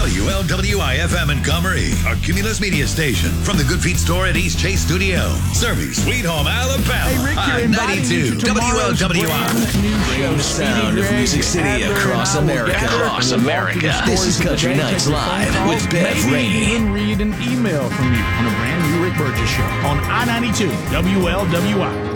WLWI-FM in Comrie, a Cumulus media station from the Good Feet store at East Chase Studio. Serving Sweet Home, Alabama. Hey, Rick, you're on 92 WLWI. Bringing the sound of Music City across America. This is Country Nights Live with Bev Rainey. Even read an email from you on a brand new Rick Burgess show on I-92 WLWI.